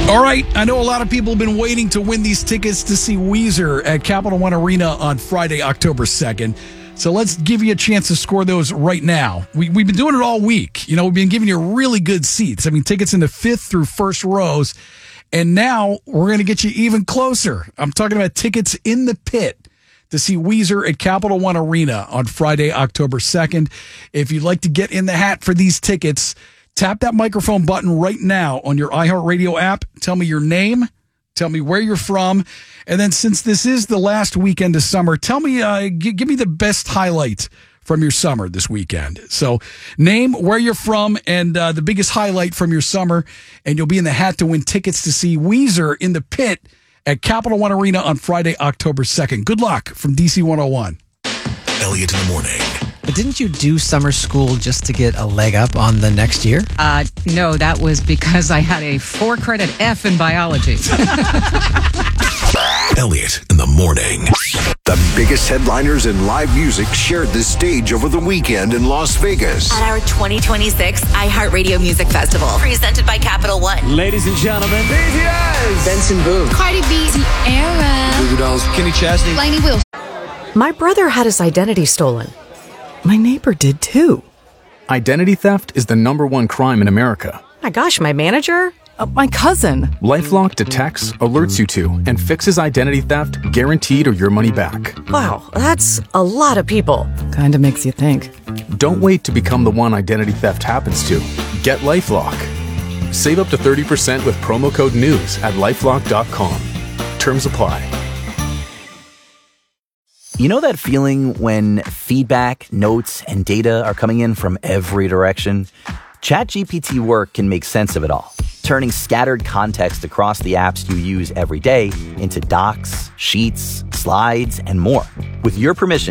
All right, I know a lot of people have been waiting to win these tickets to see Weezer at Capital One Arena on Friday, October 2nd. So let's give you a chance to score those right now. We've been doing it all week. You know, we've been giving you really good seats. I mean, tickets in the 5th through 1st rows. And now we're going to get you even closer. I'm talking about tickets in the pit to see Weezer at Capital One Arena on Friday, October 2nd. If you'd like to get in the hat for these tickets, tap that microphone button right now on your iHeartRadio app. Tell me your name. Tell me where you're from. And then since this is the last weekend of summer, tell me, give me the best highlight from your summer this weekend. So name, where you're from, and the biggest highlight from your summer, and you'll be in the hat to win tickets to see Weezer in the pit at Capital One Arena on Friday, October 2nd. Good luck from DC 101. Elliot in the morning. But didn't you do summer school just to get a leg up on the next year? No, that was because I had a 4-credit F in biology. Elliot in the morning. The biggest headliners in live music shared the stage over the weekend in Las Vegas. At our 2026 iHeartRadio Music Festival, presented by Capital One. Ladies and gentlemen, BTS, Benson Boone, Cardi B, Ciara, Goo Goo Dolls, Kenny Chesney, Lainey Wilson. My brother had his identity stolen. My neighbor did too. Identity theft is the #1 crime in America. My gosh, my manager? My cousin. LifeLock detects, alerts you to, and fixes identity theft guaranteed or your money back. Wow, that's a lot of people. Kinda makes you think. Don't wait to become the one identity theft happens to. Get LifeLock. Save up to 30% with promo code NEWS at LifeLock.com. Terms apply. You know that feeling when feedback, notes, and data are coming in from every direction? ChatGPT Work can make sense of it all, turning scattered context across the apps you use every day into docs, sheets, slides, and more. With your permission,